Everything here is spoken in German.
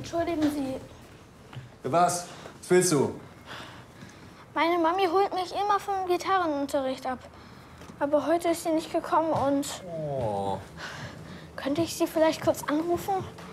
Entschuldigen Sie. Was? Was willst du? Meine Mami holt mich immer vom Gitarrenunterricht ab. Aber heute ist sie nicht gekommen und... Oh. Könnte ich Sie vielleicht kurz anrufen?